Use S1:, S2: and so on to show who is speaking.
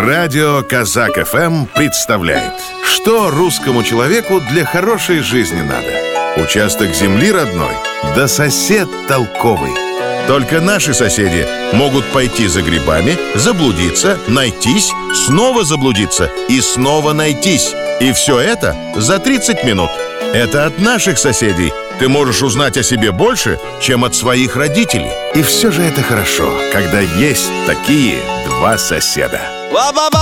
S1: Радио Казак ФМ представляет, что русскому человеку для хорошей жизни надо. Участок земли родной, да сосед толковый. Только наши соседи могут пойти за грибами, заблудиться, найтись, снова заблудиться и снова найтись. И все это за 30 минут. Это от наших соседей ты можешь узнать о себе больше, чем от своих родителей. И все же это хорошо, когда есть такие два соседа.